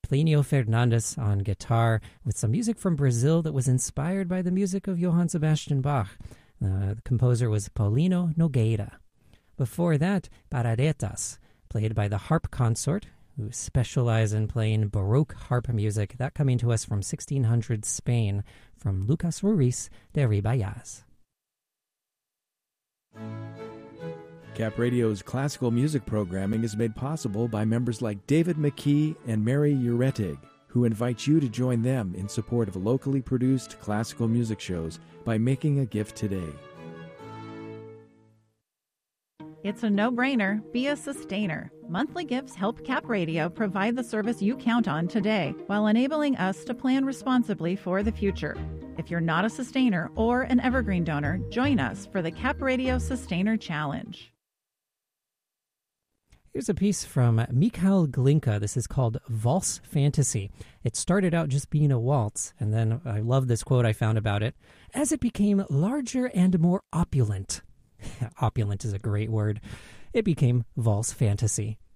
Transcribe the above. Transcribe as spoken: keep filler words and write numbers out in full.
Plinio Fernandes on guitar, with some music from Brazil that was inspired by the music of Johann Sebastian Bach. Uh, the composer was Paulino Nogueira. Before that, Paradetas, played by the harp consort, who specialize in playing Baroque harp music, that coming to us from sixteen hundred Spain, from Lucas Ruiz de Ribayaz. Cap Radio's classical music programming is made possible by members like David McKee and Mary Uretig, who invite you to join them in support of locally produced classical music shows by making a gift today. It's a no-brainer. Be a sustainer. Monthly gifts help Cap Radio provide the service you count on today while enabling us to plan responsibly for the future. If you're not a sustainer or an evergreen donor, join us for the Cap Radio Sustainer Challenge. Here's a piece from Mikhail Glinka. This is called Valse Fantasy. It started out just being a waltz, and then I love this quote I found about it. As it became larger and more opulent, opulent is a great word, it became Valse Fantasy.